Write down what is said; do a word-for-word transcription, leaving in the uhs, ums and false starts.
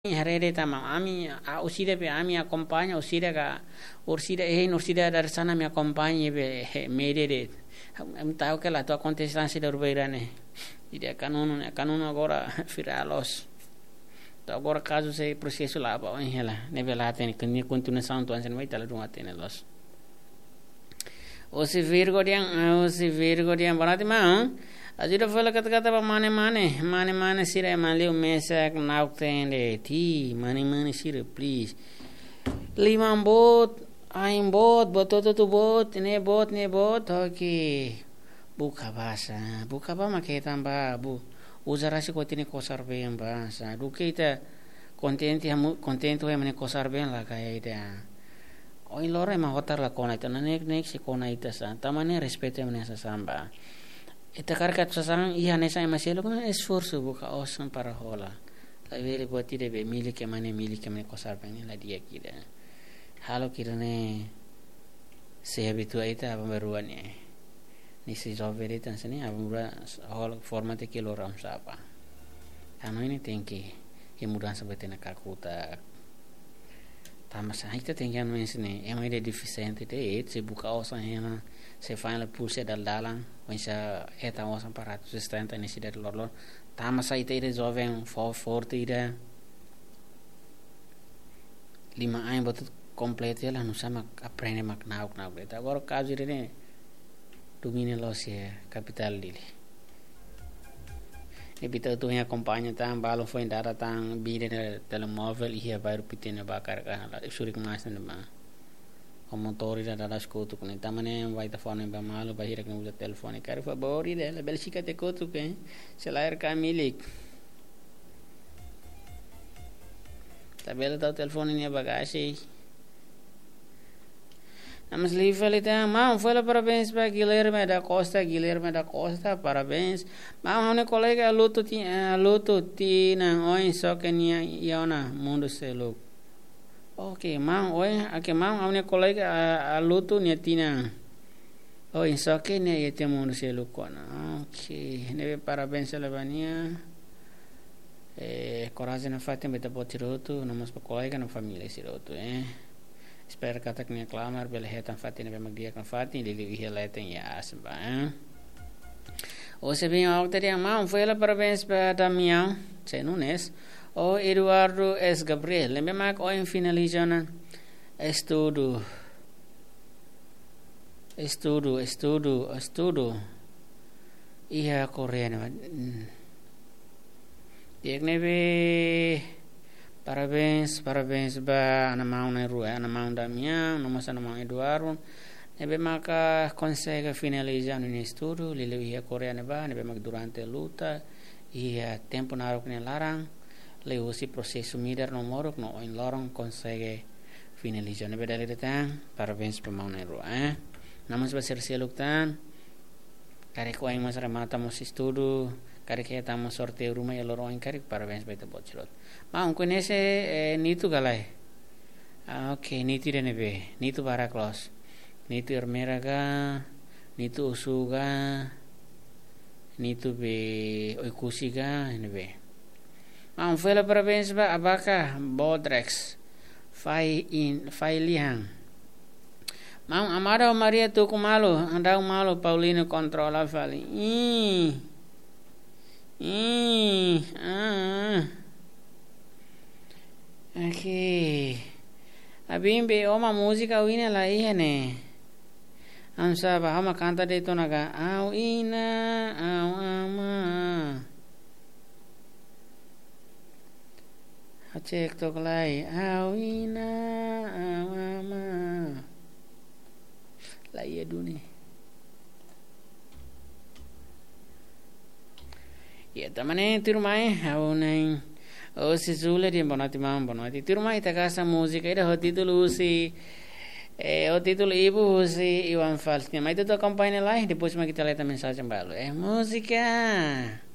Harere tama ami a usida pe ami accompagna usida ga ursida e ursida dar sana mi accompagni be medere am tau que la tua contestância da urbeirane ide canuno ne canuno agora firalos to agora caso se processo lá ba en hela ne velate ne que continuação to ansen vai tala dum atene los o se virgodian o se virgodian barati ma Ajira fala kata-kata pa mane mane mane mane sira maleu mesak nautende ti mane mane sira please lima bot aim bot bototo tu bot ne bot ne bot okay buka basa buka ba maketa ba bu usarasi kotine kosar ben basa duke ita contenti hamu contento e mane kosar ben la kaya ida oi lore ma hotar la kona ita nek nek si kona ita sa tamane respeto mane sa samba Ita karkat sasang iya nesa emaselo kan esforço buka awesome para hola. La vele buati debe mili ke mane mili ke mane kosar pengen la dia kira. Halo kira ne se habitua ita apa baruan ya. Ni si jovere tan sini apa mura hol formate ke loram sapa. Ano ini tengki ke mudan sabete na kakuta. Tama sa ita tengkian mensene ema ide deficiente te et se buka awesome hena se fa la pulse dal dalang wensa eta awesome para tu stenta nisi dat lor tama sa ita ide jovem for forte ida lima ain botut complete la no sama aprende mak nauk nauk eta agora caso ide domine losia capital dele Ebita tu yang acompanha tang balo foi dara tang bide de telemóvel ia baru pitene bakar ka la surik mas ne ma o motori da da scoto con tamane vai da fone ba malo ba hira con telefone cari favori de la belgica te cotu ke se la er kamilik tabela da telefone ne bagagem Namos livre então, mão, foi lá parabéns para Guilherme da Costa, Guilherme da Costa, parabéns. Mão, um colega luto tinha, luto tinha, oi só que nia iona mundo selo. Ok, mão, oi, aqui mão, um colega a luto nia tinha, oi só que nia ia mundo selo kona. Ok, neve parabéns Albania. Eh, coragem na fatem beta potiroto, namos para colega na família siroto, eh. Espero kata kena klamar bela hetan fatin be magdia kan fatin lili hileten ya asba eh o se bem ao teria mão foi lá parabéns para Damião che Nunes o Eduardo S Gabriel lembe mak o em finalizana estudo estudo estudo estudo ia coreana Diek nebe Parabéns, parabéns ba ana mão na rua, ana mão da minha, numa sana mão Eduardo. Nebe maka consegue finalizar no estudo, lele ia coreana ba, nebe mak durante a luta, ia tempo na rua larang, le usi processo mider no morok no in lorong consegue finalizar. Nebe dali datang, parabéns pa mão na rua, eh. Namas ba serseluk tan. Kare ko ay masara mata mo si estudo. Kare que estamos sorteio rumah ya lorong kare parabéns baita bocilot. Ma un conhece eh, nitu galai. Ah, ok, nitu de nebe, nitu baraklos. Nitu ermeraga, nitu usuga, nitu be oikusiga nebe. Ma un fela parabéns ba abaka Bodrex. Fai in fai liang. Ma un amada Maria tu kumalo, andau malo Paulino controla fali. Ih. Ih, ah. Aqui. Abimbe uma música uina la ihane. Am saba hama canta de tonaga. Au ina, au ama. Hacek tok lai. Au ina, au ama. La iya duni. Ya tamane tirumai au nai o se zule di bonati mam bonati tirumai ta casa musica ida ho titolo si eh o titolo ibu si Iwan Fals mai tu acompanha lá depois me kita leta mensagem balo eh música